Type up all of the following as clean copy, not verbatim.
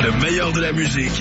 Le meilleur de la musique.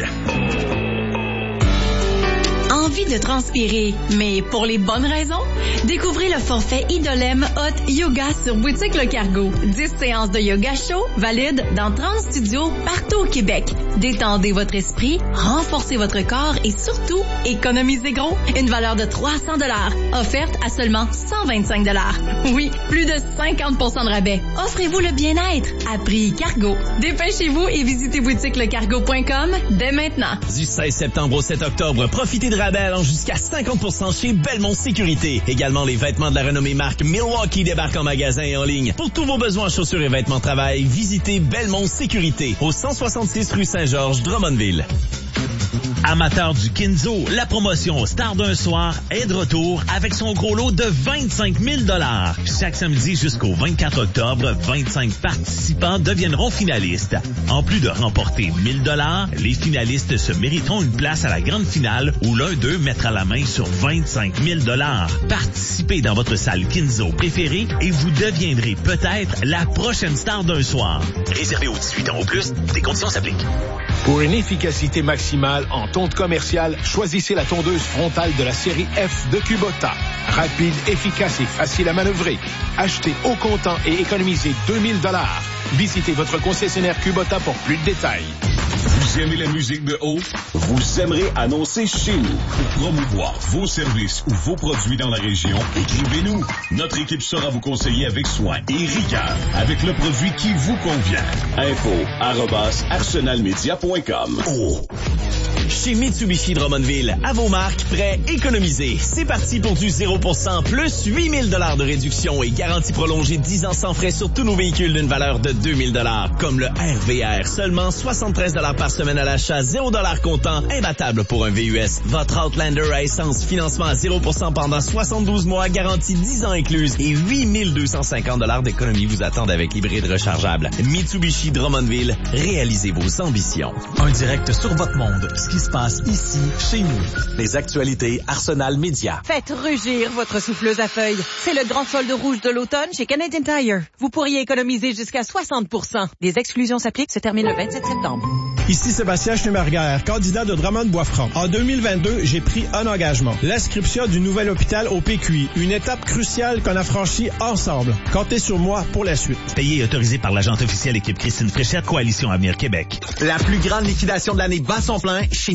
Envie de transpirer, mais pour les bonnes raisons? Découvrez le forfait Idolem Hot Yoga sur Boutique Le Cargo. 10 séances de yoga chaud valides dans 30 studios partout au Québec. Détendez votre esprit, renforcez votre corps et surtout, économisez gros. Une valeur de 300 $, offerte à seulement 125 $. Oui, plus de 50% de rabais. Offrez-vous le bien-être à prix Cargo. Dépêchez-vous et visitez boutiquelecargo.com dès maintenant. Du 16 septembre au 7 octobre, profitez de rabais allant jusqu'à 50% chez Belmont Sécurité. Également, les vêtements de la renommée marque Milwaukee débarquent en magasin et en ligne. Pour tous vos besoins en chaussures et vêtements de travail, visitez Belmont Sécurité au 166 rue Saint-Georges, Drummondville. Amateurs du Kinzo, la promotion Star d'un soir est de retour avec son gros lot de 25 000 $. Chaque samedi jusqu'au 24 octobre, 25 participants deviendront finalistes. En plus de remporter 1 000 $, les finalistes se mériteront une place à la grande finale où l'un d'eux mettra la main sur 25 000 $. Participez dans votre salle Kinzo préférée et vous deviendrez peut-être la prochaine star d'un soir. Réservé aux 18 ans ou plus, des conditions s'appliquent. Pour une efficacité maximale en tonte commerciale, choisissez la tondeuse frontale de la série F de Kubota. Rapide, efficace et facile à manœuvrer. Achetez au comptant et économisez 2 000 $. Visitez votre concessionnaire Kubota pour plus de détails. Vous aimez la musique de haut? Vous aimerez annoncer chez nous. Pour promouvoir vos services ou vos produits dans la région, écrivez-nous. Notre équipe saura vous conseiller avec soin et rigueur avec le produit qui vous convient. info@arsenalmedia.com. Chez Mitsubishi Drummondville, à vos marques, prêts, économisez. C'est parti pour du 0% plus 8 000 $ de réduction et garantie prolongée 10 ans sans frais sur tous nos véhicules d'une valeur de 2 000 $, comme le RVR. Seulement 73 $ par semaine à l'achat, 0 $ comptant, imbattable pour un VUS. Votre Outlander à essence, financement à 0% pendant 72 mois, garantie 10 ans incluse et 8 250 $ d'économie vous attendent avec l'hybride rechargeable. Mitsubishi Drummondville, réalisez vos ambitions. Un direct sur votre monde. Ce qui se passe ici, chez nous. Les actualités Arsenal Média. Faites rugir votre souffleuse à feuilles. C'est le grand solde rouge de l'automne chez Canadian Tire. Vous pourriez économiser jusqu'à 60%. Les exclusions s'appliquent, se terminent le 27 septembre. Ici Sébastien Schneeberger, candidat de Drummond-Boisfranc. En 2022, j'ai pris un engagement. L'inscription du nouvel hôpital au PQI. Une étape cruciale qu'on a franchie ensemble. Comptez sur moi pour la suite. Payé et autorisé par l'agente officielle équipe Christine Fréchette, Coalition Avenir Québec. La plus grande liquidation de l'année bat son plein chez